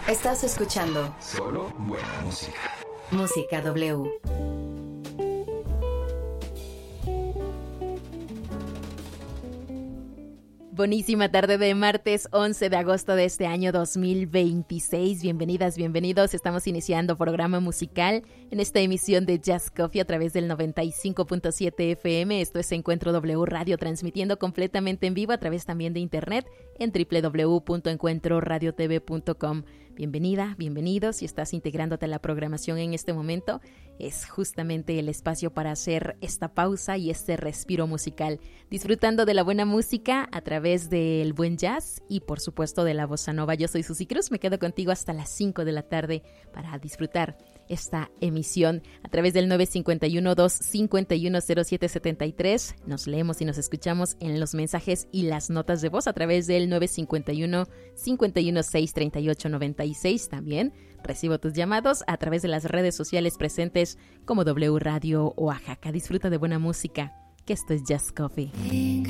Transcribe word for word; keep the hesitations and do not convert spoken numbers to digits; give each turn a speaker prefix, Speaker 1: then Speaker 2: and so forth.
Speaker 1: Estás escuchando
Speaker 2: Solo buena música.
Speaker 1: Música W.
Speaker 3: Buenísima tarde de martes once de agosto de este año dos mil veintiséis. Bienvenidas, bienvenidos. Estamos iniciando programa musical en esta emisión de Jazz Coffee a través del noventa y cinco punto siete F M. Esto es Encuentro W Radio, transmitiendo completamente en vivo a través también de internet en doble u doble u doble u punto encuentro radio t v punto com. Bienvenida, bienvenidos. Si estás integrándote a la programación en este momento, es justamente el espacio para hacer esta pausa y este respiro musical, disfrutando de la buena música a través del buen jazz y por supuesto de la bossa nova. Yo soy Susi Cruz, me quedo contigo hasta las cinco de la tarde para disfrutar esta emisión a través del nueve cinco uno, dos cinco uno, cero siete siete tres. Nos leemos y nos escuchamos en los mensajes y las notas de voz a través del nueve cinco uno, cinco uno seis, tres ocho nueve seis. También recibo tus llamados a través de las redes sociales presentes como W Radio Oaxaca. Disfruta de buena música, que esto es Jazz Coffee.